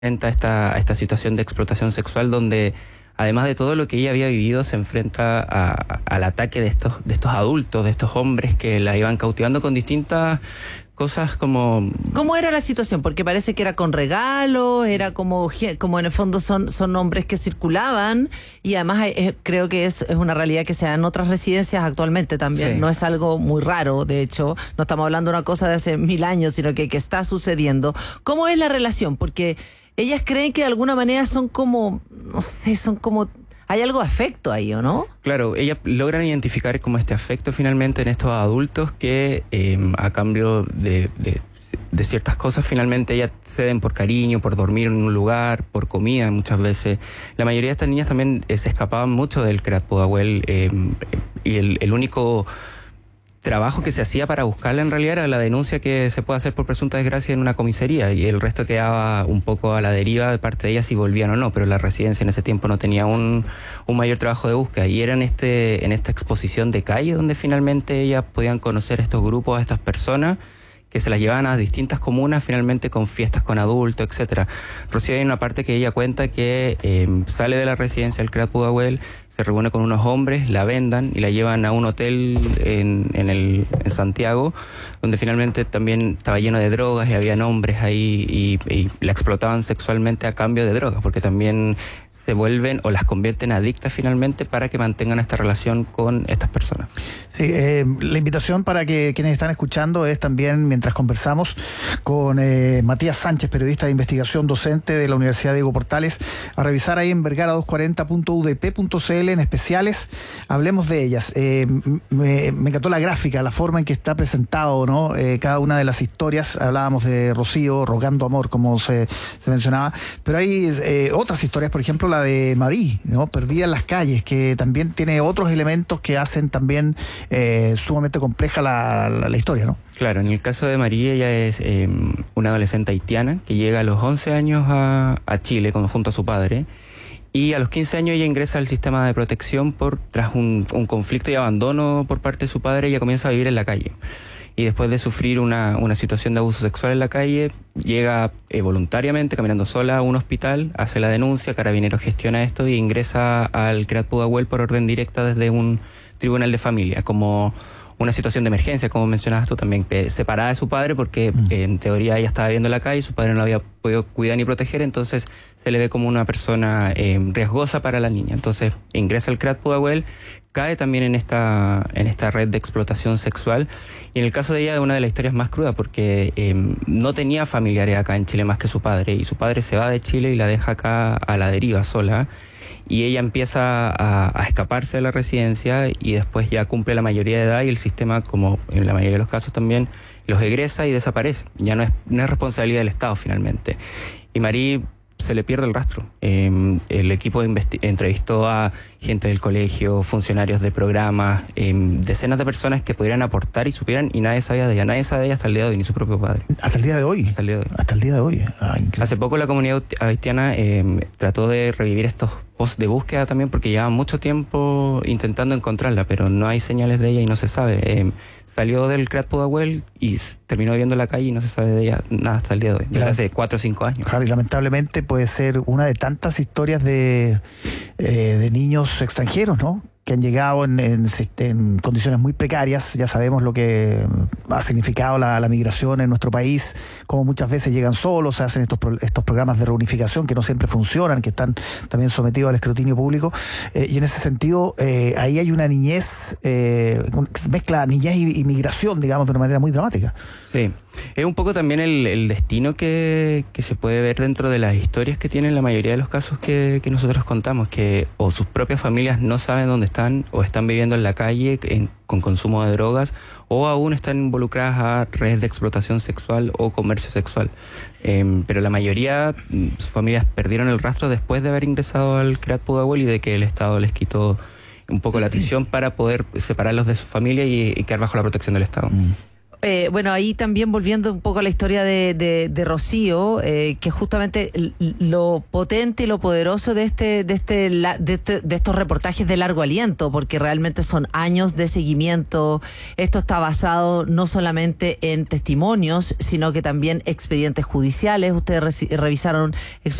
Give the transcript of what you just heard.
a esta situación de explotación sexual donde, además de todo lo que ella había vivido, se enfrenta al ataque de estos adultos, de estos hombres que la iban cautivando con distintas cosas como... ¿Cómo era la situación? Porque parece que era con regalos, era como en el fondo son hombres que circulaban, y además creo que es una realidad que se da en otras residencias actualmente también. Sí. No es algo muy raro, de hecho, no estamos hablando de una cosa de hace 1000 años, sino que está sucediendo. ¿Cómo es la relación? Porque ellas creen que de alguna manera son como, no sé, hay algo de afecto ahí, ¿o no? Claro, ellas logran identificar como este afecto finalmente en estos adultos que a cambio de ciertas cosas finalmente ellas ceden por cariño, por dormir en un lugar, por comida muchas veces. La mayoría de estas niñas también se escapaban mucho del Kiryat Pudahuel y el único trabajo que se hacía para buscarla en realidad era la denuncia que se puede hacer por presunta desgracia en una comisaría, y el resto quedaba un poco a la deriva de parte de ellas si volvían o no, pero la residencia en ese tiempo no tenía un mayor trabajo de búsqueda, y era en esta exposición de calle donde finalmente ellas podían conocer a estos grupos, a estas personas que se las llevaban a distintas comunas finalmente con fiestas con adultos, etcétera. Rocío, hay una parte que ella cuenta que sale de la residencia del Kiryat Pudahuel, se reúne con unos hombres, la vendan y la llevan a un hotel en Santiago, donde finalmente también estaba lleno de drogas y había hombres ahí y la explotaban sexualmente a cambio de drogas, porque también se vuelven o las convierten adictas finalmente para que mantengan esta relación con estas personas. Sí, la invitación para que quienes están escuchando es también, mientras conversamos con Matías Sánchez, periodista de investigación, docente de la Universidad Diego Portales, a revisar ahí en vergara240.udp.cl en especiales, hablemos de ellas. Me encantó la gráfica, la forma en que está presentado, ¿no? Cada una de las historias. Hablábamos de Rocío rogando amor, como se mencionaba, pero hay otras historias, por ejemplo la de Marie, ¿no? Perdida en las calles, que también tiene otros elementos que hacen también sumamente compleja la historia, ¿no? Claro, en el caso de Marie, ella es una adolescente haitiana que llega a los 11 años a Chile junto a su padre, y a los 15 años ella ingresa al sistema de protección tras un conflicto y abandono por parte de su padre. Ella comienza a vivir en la calle, y después de sufrir una situación de abuso sexual en la calle, llega voluntariamente, caminando sola, a un hospital, hace la denuncia, Carabineros gestiona esto y ingresa al Kiryat Pudahuel por orden directa desde un tribunal de familia, como una situación de emergencia, como mencionabas tú también, separada de su padre, porque en teoría ella estaba viviendo en la calle y su padre no la había podido cuidar ni proteger, entonces se le ve como una persona riesgosa para la niña. Entonces ingresa al Kiryat Pudahuel, cae también en esta red de explotación sexual, y en el caso de ella es una de las historias más crudas, porque no tenía familiares acá en Chile más que su padre, y su padre se va de Chile y la deja acá a la deriva sola, y ella empieza a escaparse de la residencia, y después ya cumple la mayoría de edad y el sistema, como en la mayoría de los casos también, los egresa y desaparece. Ya no es responsabilidad del Estado finalmente. Y Marie se le pierde el rastro. El equipo entrevistó a gente del colegio, funcionarios de programas, decenas de personas que pudieran aportar y supieran, y nadie sabía de ella. Nadie sabe de ella hasta el día de hoy, ni su propio padre. ¿Hasta el día de hoy? Hasta el día de hoy. Hasta el día de hoy. Hace poco la comunidad haitiana trató de revivir estos posts de búsqueda también, porque llevaban mucho tiempo intentando encontrarla, pero no hay señales de ella y no se sabe. Salió del Kiryat Pudahuel y terminó viviendo en la calle y no se sabe de ella nada hasta el día de hoy, desde hace 4 o 5 años. Claro, y lamentablemente puede ser una de tantas historias de niños extranjeros, ¿no? Que han llegado en condiciones muy precarias. Ya sabemos lo que ha significado la migración en nuestro país, como muchas veces llegan solos, se hacen estos programas de reunificación que no siempre funcionan, que están también sometidos al escrutinio público, y en ese sentido ahí hay una niñez, mezcla niñez y migración, digamos, de una manera muy dramática. Sí, es un poco también el destino que se puede ver dentro de las historias que tienen la mayoría de los casos que nosotros contamos, que o sus propias familias no saben dónde están, o están viviendo en la calle con consumo de drogas, o aún están involucradas a redes de explotación sexual o comercio sexual. Pero la mayoría, sus familias perdieron el rastro después de haber ingresado al Kiryat Pudahuel y de que el Estado les quitó un poco la atención para poder separarlos de su familia y quedar bajo la protección del Estado. Bueno, ahí también volviendo un poco a la historia de Rocío, que justamente lo potente y lo poderoso de estos reportajes de largo aliento, porque realmente son años de seguimiento. Esto está basado no solamente en testimonios, sino que también expedientes judiciales. Ustedes revisaron